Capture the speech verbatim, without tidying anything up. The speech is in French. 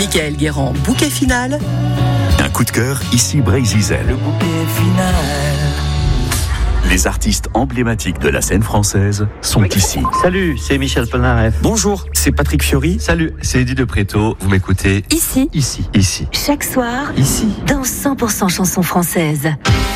Michael Guérand, bouquet final. Un coup de cœur, ici Brésil. Le bouquet final. Les artistes emblématiques de la scène française sont ici. Salut, c'est Michel Polnareff. Bonjour, c'est Patrick Fiori. Salut, c'est Eddie de Préto. Vous m'écoutez Ici. Ici. Ici. Chaque soir. Ici. Dans cent pour cent chansons françaises.